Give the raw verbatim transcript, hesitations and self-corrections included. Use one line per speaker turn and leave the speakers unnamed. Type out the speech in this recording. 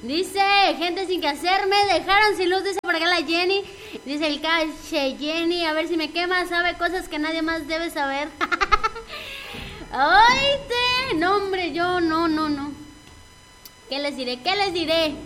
Dice, gente sin que hacer, me dejaron sin luz, dice por acá la Jenny. Dice el cache, Jenny, a ver si me quema, sabe cosas que nadie más debe saber. Ay, te, no hombre, yo no, no, no. ¿Qué les diré? ¿Qué les diré?